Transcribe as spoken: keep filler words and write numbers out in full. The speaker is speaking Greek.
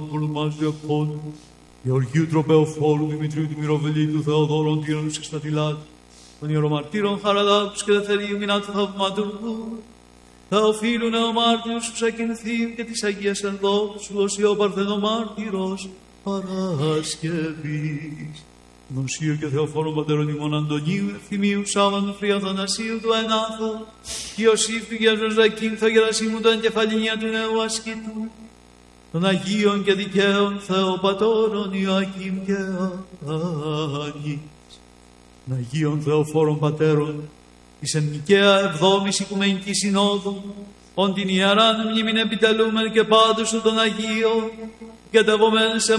Πολυμάς Διακόνου, Γεωργίου Τροπεοφόρου, Δημητρίου του Μυροβελίτου, Θεοδόρων Τύρων του Εξτατηλάτου, των Ιερομαρτύρων Χαραλάπους και Ελευθερίου Μηνάτου Θαυματουργού, Θεοφίλου Νεομάρτυρου σου Σακινθίου και της Αγίας Ενδόξου, Οσιό Παρθενομάρτυρος Παρασκευής. Γνωσίου και Θεοφόρων Πατέρων ημών Αντωνίου, Ευθυμίου, Σάββανου, Φρία Θανασίου του Ενάθου, Ιωσήφ του Γερός Ζακίνθο, Γερασίμου του Εγκεφαλινία του Νέου Ασκήτου, των Αγίων και Δικαίων Θεοπατώρων Ιωακήμ και Άνης, των Αγίων Θεοφόρων Πατέρων, της εν Νικαία Εβδόμης Οικουμενικής Συνόδου, ον την Ιεράν μνήμην επιτελούμεν και πάντως των Αγίων, και τεβωμέν σε